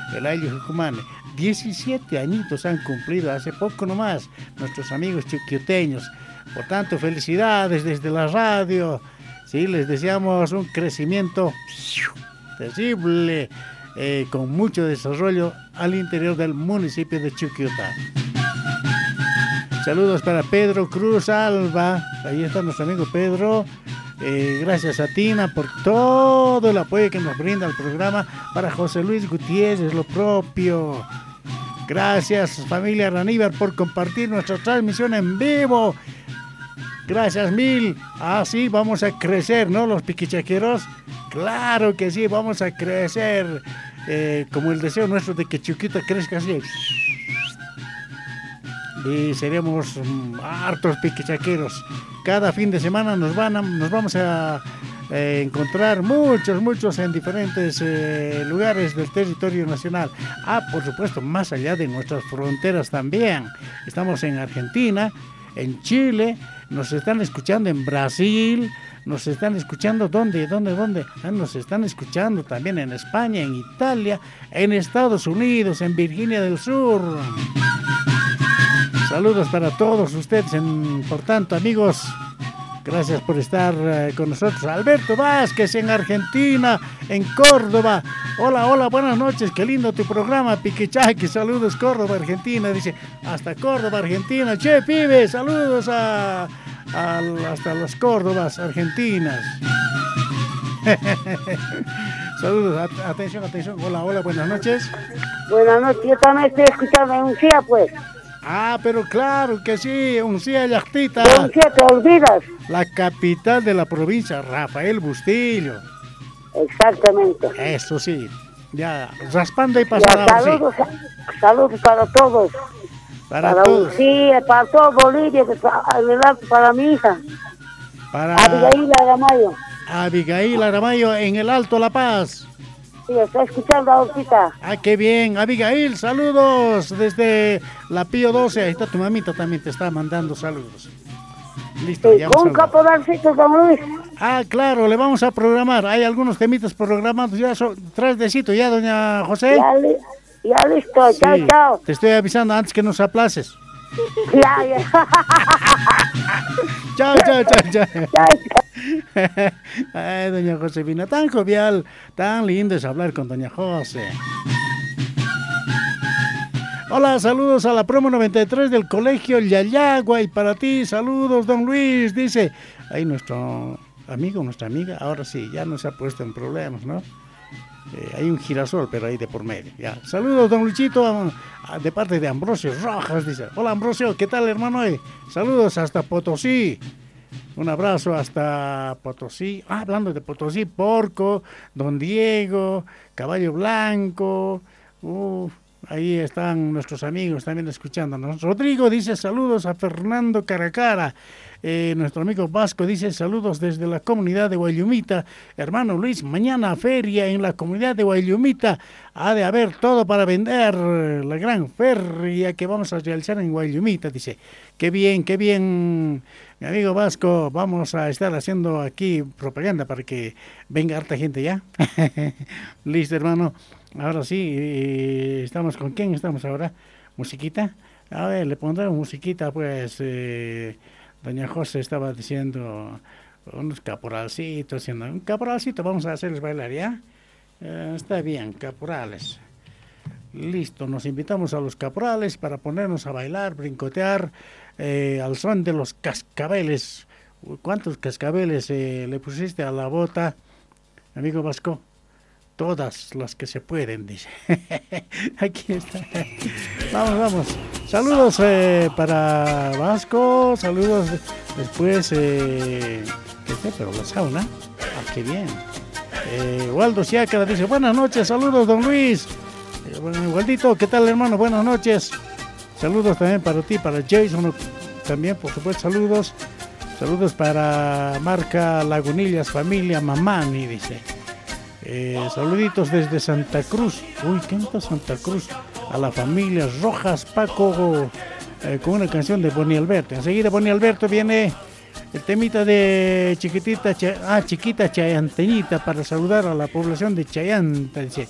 el Ayllu Jucumane. 17 añitos han cumplido hace poco nomás nuestros amigos chiquioteños. Por tanto, felicidades desde la radio. Sí, les deseamos un crecimiento terrible, con mucho desarrollo al interior del municipio de Chuquiota. Saludos para Pedro Cruz Alba. Ahí está nuestro amigo Pedro. Gracias a Tina por todo el apoyo que nos brinda el programa. Para José Luis Gutiérrez, lo propio. Gracias, familia Ranívar, por compartir nuestra transmisión en vivo. Gracias mil. Así vamos a crecer, ¿no? Los piquichaqueros. Claro que sí, vamos a crecer. Como el deseo nuestro de que Chuquita crezca así. Y seremos hartos piquichaqueros. Cada fin de semana nos vamos a encontrar muchos en diferentes lugares del territorio nacional. Por supuesto, más allá de nuestras fronteras también. Estamos en Argentina, en Chile, nos están escuchando en Brasil, nos están escuchando ¿dónde? Nos están escuchando también en España, en Italia, en Estados Unidos, en Virginia del Sur. Saludos para todos ustedes, por tanto, amigos. Gracias por estar con nosotros. Alberto Vázquez en Argentina, en Córdoba. Hola, buenas noches. Qué lindo tu programa, Piquichaqui. Saludos, Córdoba, Argentina. Dice, hasta Córdoba, Argentina. Che, pibe, saludos hasta las Córdobas argentinas. Saludos, atención. Hola, buenas noches. Buenas noches, yo también estoy escuchando en Uncía, pues. Pero claro que sí, Uncía Llactita. De Uncía te olvidas. La capital de la provincia, Rafael Bustillo. Exactamente. Eso sí, ya, raspando y pasando. Saludos para todos. Para todos. Uncía, para todo Bolivia, para mi hija. Para Abigail Aramayo. Abigail Aramayo en el Alto La Paz. Sí, está escuchando ahorita. Qué bien. Abigail, saludos desde la Pío 12. Ahí está tu mamita, también te está mandando saludos. Listo, sí, con un caporalcito, don Luis. Claro, le vamos a programar. Hay algunos temitas programados ya, tras de sitio, ya, doña José. Ya listo, sí, chao. Te estoy avisando antes que nos aplaces. Ya. Chao. Ay, doña Josefina, tan jovial, tan lindo es hablar con doña José. Hola, saludos a la promo 93 del colegio Yayagua y para ti, saludos, don Luis, dice. Ahí nuestro amigo, nuestra amiga, ahora sí, ya no se ha puesto en problemas, ¿no? Hay un girasol, pero ahí de por medio, ya. Saludos, don Luchito, de parte de Ambrosio Rojas, dice. Hola, Ambrosio, ¿qué tal, hermano? Saludos hasta Potosí. Un abrazo hasta Potosí. Hablando de Potosí, Porco, Don Diego, Caballo Blanco. Ahí están nuestros amigos también escuchándonos. Rodrigo dice saludos a Fernando Caracara. Nuestro amigo Vasco dice saludos desde la comunidad de Guayumita. Hermano Luis, mañana feria en la comunidad de Guayumita. Ha de haber todo para vender. La gran feria que vamos a realizar en Guayumita, dice. Qué bien. Mi amigo Vasco, vamos a estar haciendo aquí propaganda para que venga harta gente ya. Listo, hermano. Ahora sí, estamos con quién estamos ahora. ¿Musiquita? A ver, le pondremos musiquita, pues. Doña José estaba diciendo unos caporalcitos. Un caporalcito vamos a hacerles bailar, ¿ya? Está bien, caporales. Listo, nos invitamos a los caporales para ponernos a bailar, brincotear al son de los cascabeles. ¿Cuántos cascabeles le pusiste a la bota, amigo Vasco? Todas las que se pueden, dice. Aquí está. Vamos. Saludos para Vasco, saludos después, pero la sauna. Qué bien. Waldo Siácara dice, buenas noches, saludos, don Luis. Waldito, ¿qué tal, hermano? Buenas noches. Saludos también para ti, para Jason, también, por supuesto, saludos. Saludos para Marca Lagunillas, familia Mamani, dice. Saluditos desde Santa Cruz. ¿Quién está Santa Cruz? A la familia Rojas Paco, con una canción de Boni Alberto. Enseguida Boni Alberto viene el temita de Chiquita Chayanteñita para saludar a la población de Chayanta, dice.